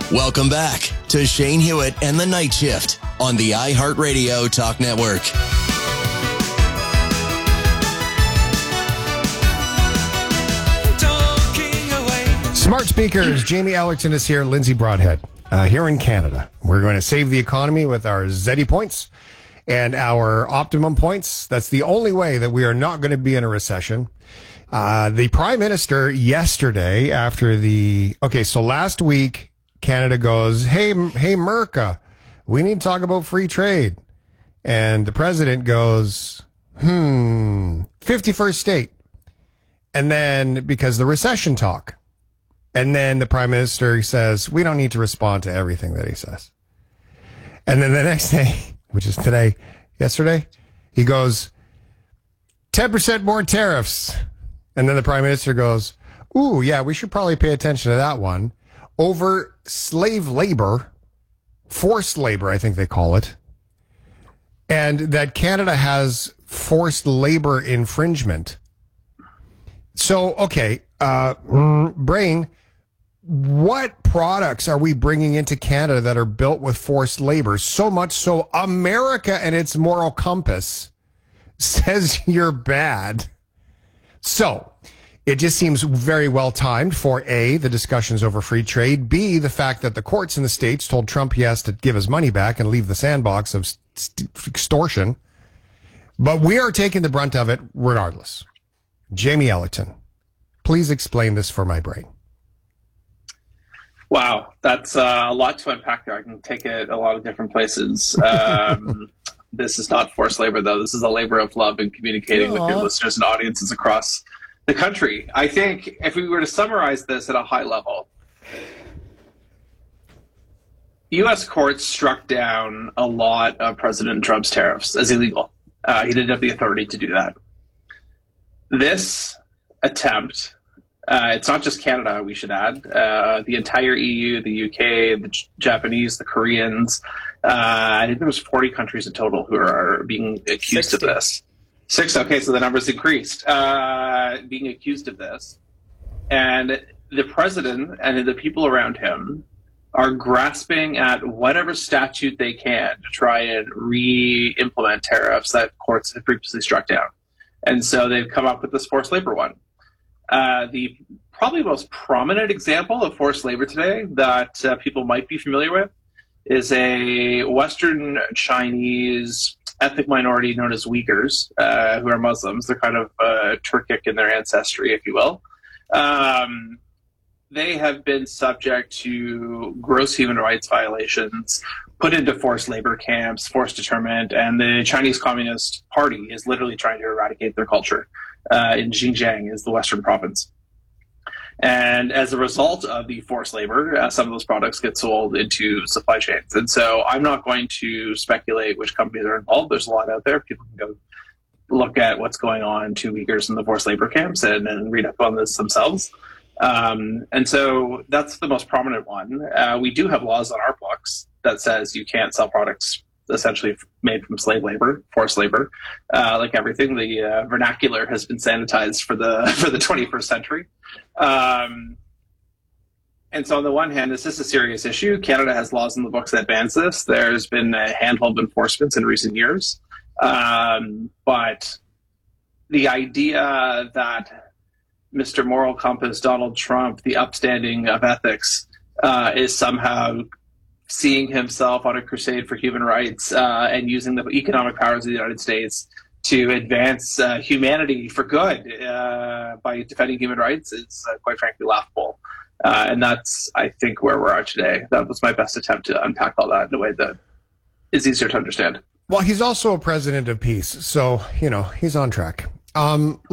Welcome back to Shane Hewitt and the Night Shift on the iHeartRadio Talk Network. Smart speakers. Jamie Ellerton is here. Lindsay Broadhead here in Canada. We're going to save the economy with our Zeddy points and our Optimum points. That's the only way that we are not going to be in a recession. The Prime Minister yesterday so last week, Canada goes, hey, Merca, we need to talk about free trade. And the president goes, 51st state. And then, because the recession talk. And then the prime minister says, we don't need to respond to everything that he says. And then the next day, which is yesterday, he goes, 10% more tariffs. And then the prime minister goes, ooh, yeah, we should probably pay attention to that one. Over slave labor, forced labor, I think they call it, and that Canada has forced labor infringement. So, okay, Brain, what products are we bringing into Canada that are built with forced labor? So much so America and its moral compass says you're bad. So it just seems very well timed for A, the discussions over free trade, B, the fact that the courts in the States told Trump he has to give his money back and leave the sandbox of extortion. But we are taking the brunt of it regardless. Jamie Ellerton, please explain this for my brain. Wow, that's a lot to unpack there. I can take it a lot of different places. This is not forced labor, though. This is a labor of love and communicating with your listeners and audiences across the country. I think if we were to summarize this at a high level, U.S. courts struck down a lot of President Trump's tariffs as illegal. He didn't have the authority to do that. This attempt, it's not just Canada, we should add, the entire EU, the UK, the Japanese, the Koreans, I think there was 40 countries in total who are being accused 60. Of this. 6, okay, so the number's increased, being accused of this. And the president and the people around him are grasping at whatever statute they can to try and re-implement tariffs that courts have previously struck down. And so they've come up with this forced labor one. The probably most prominent example of forced labor today that people might be familiar with is a Western Chinese ethnic minority known as Uyghurs, who are Muslims. They're kind of Turkic in their ancestry, if you will. They have been subject to gross human rights violations, put into forced labor camps, forced internment, and the Chinese Communist Party is literally trying to eradicate their culture. In Xinjiang is the Western province. And as a result of the forced labor, some of those products get sold into supply chains. And so I'm not going to speculate which companies are involved. There's a lot out there. People can go look at what's going on to Uyghurs in the forced labor camps and read up on this themselves. And so that's the most prominent one. We do have laws on our books that says you can't sell products essentially made from slave labor, forced labor. Like everything, the vernacular has been sanitized for the 21st century. And so on the one hand, this is a serious issue. Canada has laws in the books that bans this. There's been a handful of enforcements in recent years. But the idea that Mr. Moral Compass, Donald Trump, the upstanding of ethics, is somehow seeing himself on a crusade for human rights and using the economic powers of the United States to advance humanity for good by defending human rights is quite frankly laughable. And that's, I think, where we are today. That was my best attempt to unpack all that in a way that is easier to understand. Well, he's also a president of peace, so, he's on track.